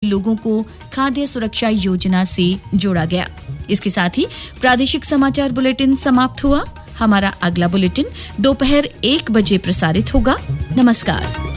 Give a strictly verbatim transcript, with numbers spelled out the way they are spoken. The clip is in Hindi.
लोगों को खाद्य सुरक्षा योजना से जोड़ा गया। इसके साथ ही प्रादेशिक समाचार बुलेटिन समाप्त हुआ। हमारा अगला बुलेटिन दोपहर एक बजे प्रसारित होगा। नमस्कार।